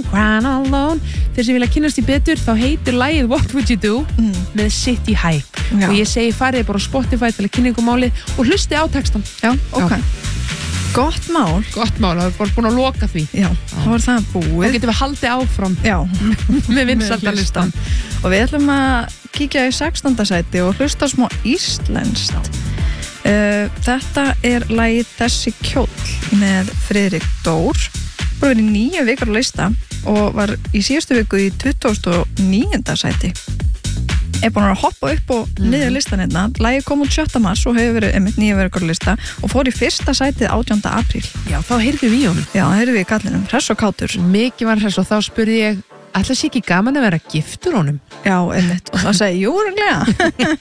home crying alone. Þeir sem vilja kynnast í betur, þá heitir lagið What Would You Do með City High. Já. Og ég segi farið bara á Spotify til að kynningu málið og hlusti á textan. Já, ok. Gott mál. Gott mál, það er bara búin að loka því. Já, þá var það búið. Þá getum við haldið áfram. Já. með vinsældarlistan. Og við ætlum að kíkja í 16. sæti og hlusta smá íslenskt. Þetta er lagið Þessi kjóll með Friðrik Dór. Það var í 9 vikar á lista og var í síðustu viku í 29. sæti. Er búin að hoppa upp og niður listan hérna. Lagið kom út 7. mars og hefur verið 9 vikar á lista og fór í fyrsta sætið 18. apríl. Já, þá heyrðum við í honum. Já, heyrðum við í kallinum. Hress og kátur. Mikið var hress og þá spurði ég, ætla sé ekki gaman að vera giftur honum? Já, einmitt. Og það segi, jú, reglega.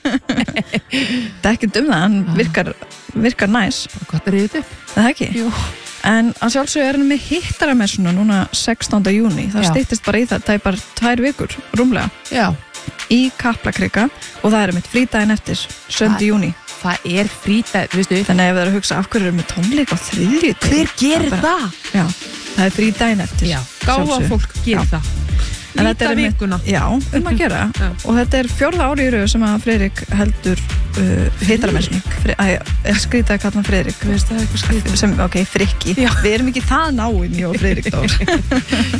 Það er ekki það, hann virkar næs. Gott að reyða upp. Það er ekki? Jú. En að sjálfsögðu er hann með hittaramessuna núna 16. júní. Það styttist bara í það, það er bara 2 vikur, rúmlega. Já. Í Kaplakrika og það er mitt frídaginn eftir, 7. júní. Það er frídag, veistu. Þannig ef það er að hugsa af hverju eru með tónleik á 3. Hver gerir það? Já, það er frídaginn eftir. Já, gáða fólk gerir það. Nýta vikuna. Já, að gera. Og þetta er 4. ári í röð sem að Friðrik heldur hittaramessuna. Skrítið að kalla hann Friðrik. Veistu það eitthvað skrítið? Ok, Frikki. Já. Við erum ekki það náinn í og Friðrik Dór.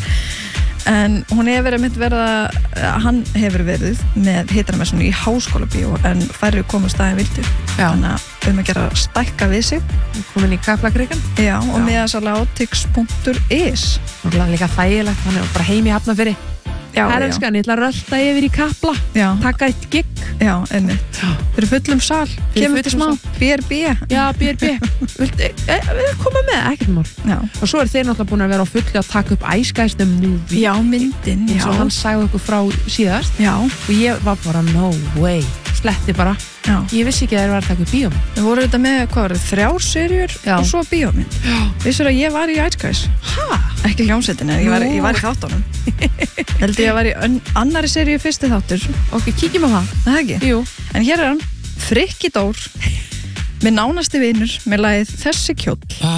En hún hefur hann hefur verið með hittaramessuna í Háskólabíó en færri komast staðin vildu. Þannig að gera stækka við sig. Komin í Kaplakrikan. Já, og með þess að lautix.is. Og líka þægilegt, hann er bara heim í Hafnarfirði. Herrenskan, ég ætla að rölda yfir í Kapla. Taka eitt gigg. Já, einmitt. Fyrir fullum sal. Kemur til smá. BRB. Já, BRB. Við komum með, ekkert mál. Já. Og svo er þeir náttúrulega búin að vera á fulli að taka upp Ice Guys the Movie. Já, myndin. Já. Svo hann sagði okkur frá síðast. Já. Og ég var bara, no way. Sletti bara. Já. Ég vissi ekki að þeir var að taka upp bíómynd. Þau voru þetta með, hvað var það, 3 seríur og svo bíómynd. Já. Vissur að ég var í Ice Guys? Ekki hljómsveitinni, ég var í þáttunum. Heldur ég að var í annari seríu 1. þáttur. Ok, kíkjum á það. Það ekki? Jú. En hér er hann, Frikki Dór, með nánasti vinur, með lagið Þessi kjóll.